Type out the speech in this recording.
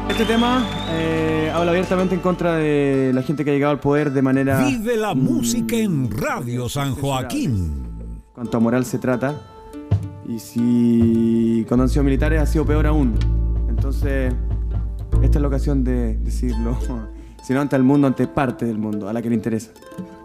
Este tema habla abiertamente en contra de la gente que ha llegado al poder de manera... Vive la música en Radio San Joaquín. Cuanto a moral se trata. Y si cuando han sido militares ha sido peor aún. Entonces, esta es la ocasión de decirlo. Si no ante el mundo, ante parte del mundo, a la que le interesa.